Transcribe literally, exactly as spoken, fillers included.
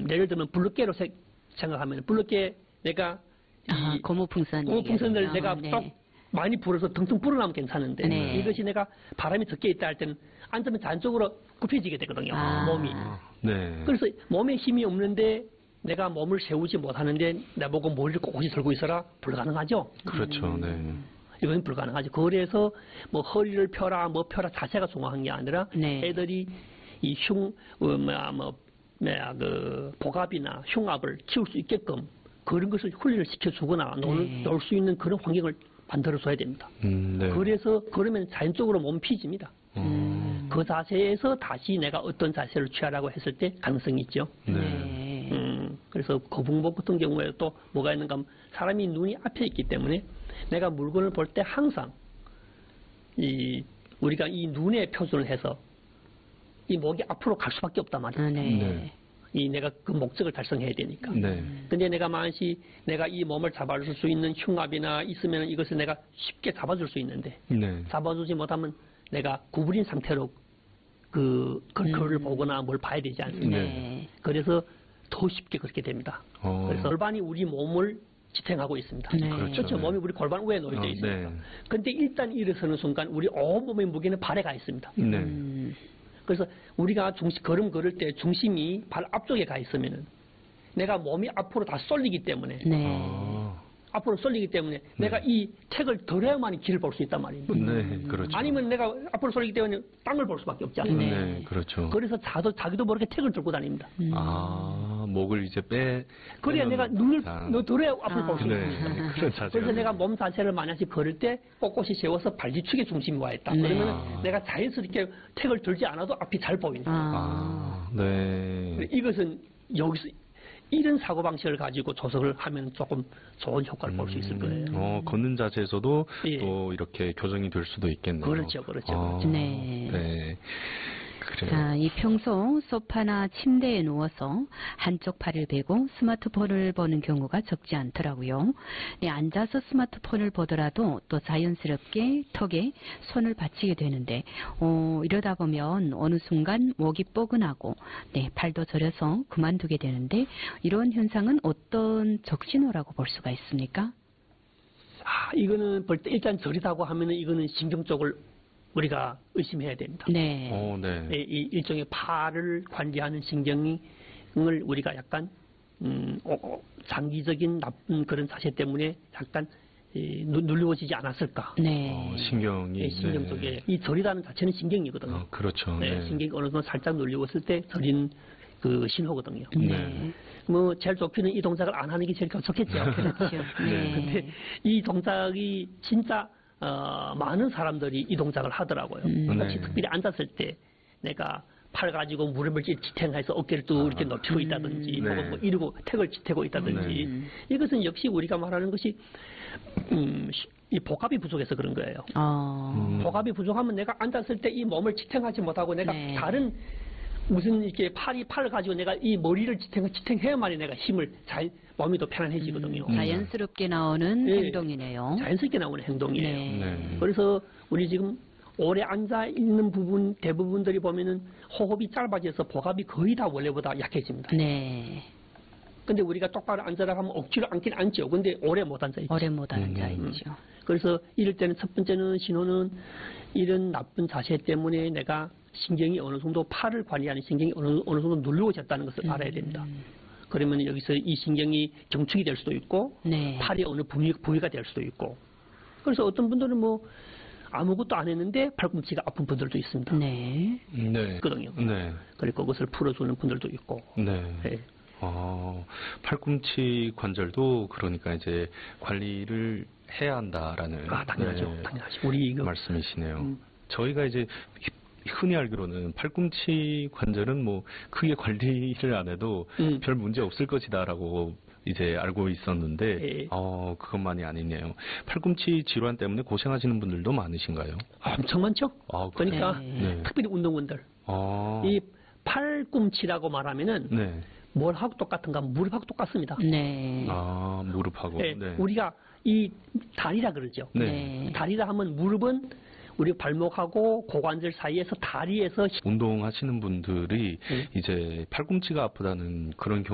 예를 들면 블루깨로 세- 생각하면 블루깨 내가 아, 이 고무풍선. 고무풍선을 얘기하군요. 내가 네. 쏙 많이 불어서 덩텅 불어나면 괜찮은데 네. 이것이 내가 바람이 적게 있다 할 때는 앉으면 자연적으로 굽혀지게 되거든요. 아. 몸이. 네. 그래서 몸에 힘이 없는데 내가 몸을 세우지 못하는데 나보고 머리를 꼿꼿이 들고 있어라 불가능하죠. 그렇죠. 네. 이건 불가능하죠. 그래서 뭐 허리를 펴라 뭐 펴라 자세가 중요한 게 아니라 네. 애들이 이 흉, 어, 뭐야, 뭐, 뭐야, 그, 복압이나 흉압을 키울 수 있게끔 그런 것을 훈련을 시켜주거나 네. 놀 수 있는 그런 환경을 만들어줘야 됩니다. 음, 네. 그래서 그러면 자연적으로 몸 피집니다. 음. 그 자세에서 다시 내가 어떤 자세를 취하라고 했을 때 가능성이 있죠. 네. 네. 음, 그래서 거북목 같은 경우에 또 뭐가 있는가 하면 사람이 눈이 앞에 있기 때문에 내가 물건을 볼 때 항상 이 우리가 이 눈에 표준을 해서 이 목이 앞으로 갈 수밖에 없단 말이에요. 아, 네. 네. 이 내가 그 목적을 달성해야 되니까. 네. 근데 내가 만시 내가 이 몸을 잡아줄 수 있는 흉압이나 있으면 이것을 내가 쉽게 잡아줄 수 있는데 네. 잡아주지 못하면 내가 구부린 상태로 그 글을 음. 보거나 뭘 봐야 되지 않습니까? 네. 그래서 더 쉽게 그렇게 됩니다. 어. 그래서 골반이 우리 몸을 지탱하고 있습니다. 네. 그렇죠. 그렇죠. 네. 몸이 우리 골반 위에 놓여져 어, 있습니다. 네. 근데 일단 일어서는 순간 우리 온몸의 무게는 발에 가 있습니다. 네. 음. 그래서 우리가 중심, 걸음 걸을 때 중심이 발 앞쪽에 가 있으면은 내가 몸이 앞으로 다 쏠리기 때문에 네. 아. 앞으로 쏠리기 때문에 내가 이 책을 덜어야만이 길을 볼 수 있단 말입니다. 네, 그렇죠. 아니면 내가 앞으로 쏠리기 때문에 땅을 볼 수밖에 없지 않습니까? 네, 그렇죠. 그래서 자도, 자기도 모르게 책을 들고 다닙니다. 음. 아, 목을 이제 빼. 그래야 빼면 내가 눈을 다- 너 들어야 앞을 아. 볼 수 네, 있습니다. 그런 자세가. 그래서 내가 몸 자세를 만약에 걸을 때 꼿꼿이 세워서 발뒤축에 중심이 와 있다. 네. 그러면 아. 내가 자연스럽게 택을 들지 않아도 앞이 잘 보인다. 아. 아, 네. 이것은 여기서 이런 사고방식을 가지고 조석을 하면 조금 좋은 효과를 볼 수 있을 거예요. 음, 어, 걷는 자세에서도 예. 또 이렇게 교정이 될 수도 있겠네요. 그렇죠, 그렇죠, 아, 그렇죠. 네. 네. 그래요. 자, 이 평소 소파나 침대에 누워서 한쪽 팔을 베고 스마트폰을 보는 경우가 적지 않더라고요. 네, 앉아서 스마트폰을 보더라도 또 자연스럽게 턱에 손을 받치게 되는데, 어, 이러다 보면 어느 순간 목이 뻐근하고, 네, 팔도 저려서 그만두게 되는데, 이런 현상은 어떤 적신호라고 볼 수가 있습니까? 아, 이거는 볼 때 일단 저리다고 하면은 이거는 신경 쪽을 우리가 의심해야 됩니다. 네. 어, 네. 이, 이 일종의 팔을 관리하는 신경을 우리가 약간 음, 어, 어, 장기적인 나쁜 그런 자세 때문에 약간 이, 누- 누르워지지 않았을까? 네. 어, 신경이. 예, 신경 네. 쪽에 이 저리다는 자체는 신경이거든요. 아, 그렇죠. 네, 네. 신경이 어느 정도 살짝 눌리웠을 때 저린 그 신호거든요. 네. 뭐 제일 좋기는 이 동작을 안 하는 게 제일 좋겠죠. 그렇죠. 네. 근데 이 동작이 진짜 어, 많은 사람들이 이 동작을 하더라고요. 음. 특히 네. 특별히 앉았을 때 내가 팔 가지고 무릎을 지탱해서 어깨를 또 이렇게 높이고 있다든지, 네. 혹은 뭐 이러고 택을 지탱고 있다든지, 네. 이것은 역시 우리가 말하는 것이 음, 이 복압이 부족해서 그런 거예요. 어. 음. 복압이 부족하면 내가 앉았을 때 이 몸을 지탱하지 못하고 내가 네. 다른 무슨 이렇게 팔이 팔을 가지고 내가 이 머리를 지탱, 지탱해야만이 내가 힘을 잘 몸이 더 편안해지거든요. 음, 자연스럽게 나오는 예. 행동이네요. 자연스럽게 나오는 행동이에요. 네. 네. 그래서 우리 지금 오래 앉아 있는 부분 대부분들이 보면은 호흡이 짧아져서 복압이 거의 다 원래보다 약해집니다. 네. 근데 우리가 똑바로 앉아라 하면 억지로 앉긴 앉죠. 근데 오래 못 앉아 있죠. 오래 못 앉아 음. 있죠. 그래서 이럴 때는 첫 번째는 신호는 이런 나쁜 자세 때문에 내가 신경이 어느 정도 팔을 관리하는 신경이 어느, 어느 정도 눌러졌다는 것을 알아야 됩니다. 그러면 여기서 이 신경이 경축이 될 수도 있고 네. 팔이 어느 부위, 부위가 될 수도 있고 그래서 어떤 분들은 뭐 아무것도 안 했는데 팔꿈치가 아픈 분들도 있습니다. 네. 네. 거든요. 네. 그리고 그것을 풀어주는 분들도 있고. 네. 네. 아, 팔꿈치 관절도 그러니까 이제 관리를 해야 한다라는 아, 당연하죠. 네, 당연하죠. 우리 이거 말씀이시네요. 음. 저희가 이제 흔히 알기로는 팔꿈치 관절은 뭐 크게 관리를 안 해도 음. 별 문제 없을 것이다라고 이제 알고 있었는데 예. 어 그것만이 아니네요. 팔꿈치 질환 때문에 고생하시는 분들도 많으신가요? 엄청 많죠. 아, 그러니까 네. 네. 특별히 운동원들 아, 이 팔꿈치라고 말하면은 네. 뭘하고 똑같은가? 무릎하고 똑같습니다. 네. 아, 무릎하고. 네, 네. 우리가 이 다리라 그러죠. 네. 다리라 하면 무릎은 우리 발목하고 고관절 사이에서 다리에서 운동하시는 분들이 네. 이제 팔꿈치가 아프다는 그런 경우